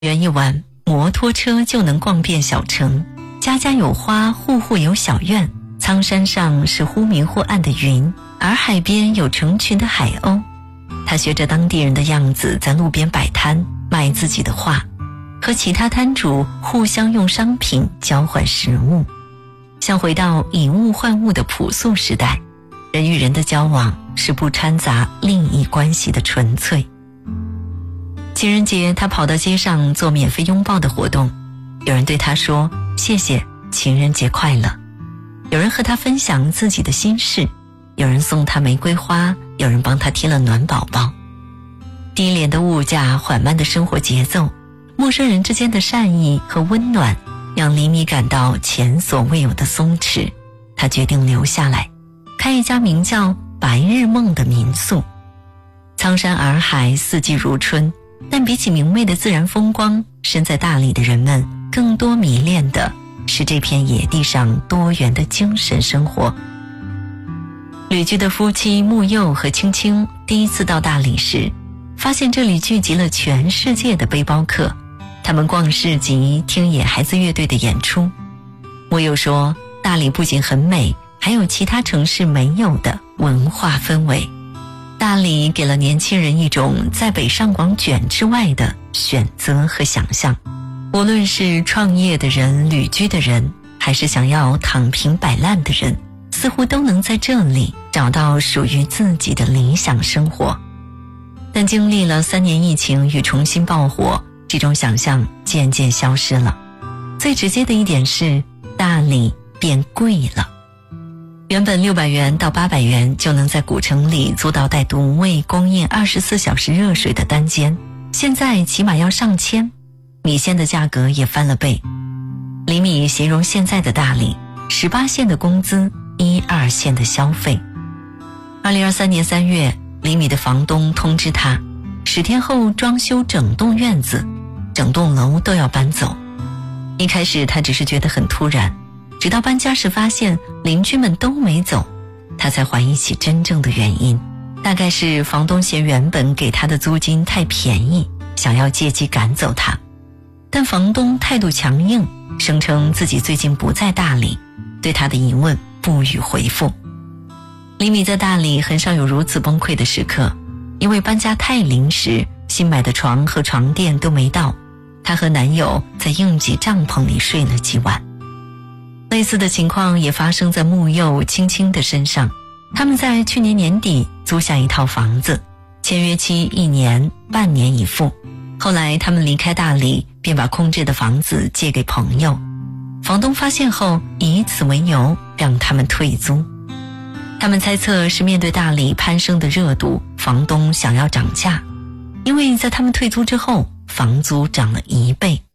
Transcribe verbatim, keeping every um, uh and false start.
元一晚，摩托车就能逛遍小城，家家有花，户户有小院，苍山上是忽明忽暗的云，而海边有成群的海鸥。他学着当地人的样子，在路边摆摊卖自己的画，和其他摊主互相用商品交换食物，像回到以物换物的朴素时代，人与人的交往是不掺杂利益关系的纯粹。情人节，他跑到街上做免费拥抱的活动，有人对他说谢谢，情人节快乐。有人和他分享自己的心事，有人送他玫瑰花，有人帮他贴了暖宝宝。低廉的物价，缓慢的生活节奏，陌生人之间的善意和温暖，让李米感到前所未有的松弛。他决定留下来，开一家名叫白日梦的民宿。苍山洱海，四季如春，但比起明媚的自然风光，身在大理的人们更多迷恋的是这片野地上多元的精神生活。旅居的夫妻木佑和青青第一次到大理时，发现这里聚集了全世界的背包客，他们逛市集，听野孩子乐队的演出。木佑说，大理不仅很美，还有其他城市没有的文化氛围。大理给了年轻人一种在北上广卷之外的选择和想象，无论是创业的人、旅居的人，还是想要躺平摆烂的人，似乎都能在这里找到属于自己的理想生活。但经历了三年疫情与重新爆火，这种想象渐渐消失了。最直接的一点是，大理变贵了。原本六百元到八百元就能在古城里租到带独卫供应二十四小时热水的单间，现在起码要上千，米线的价格也翻了倍。李米形容现在的大理，十八线的工资，一二线的消费。二零二三年三月，李米的房东通知他，十天后装修整栋院子，整栋楼都要搬走。一开始他只是觉得很突然，直到搬家时发现邻居们都没走，他才怀疑起真正的原因。大概是房东嫌原本给他的租金太便宜，想要借机赶走他。但房东态度强硬，声称自己最近不在大理，对他的疑问不予回复。李米在大理很少有如此崩溃的时刻，因为搬家太临时，新买的床和床垫都没到，她和男友在应急帐篷里睡了几晚。类似的情况也发生在木佑、青青的身上。他们在去年年底租下一套房子，签约期一年，半年已付。后来他们离开大理，便把空置的房子借给朋友。房东发现后，以此为由让他们退租。他们猜测是面对大理攀升的热度，房东想要涨价，因为在他们退租之后，房租涨了一倍。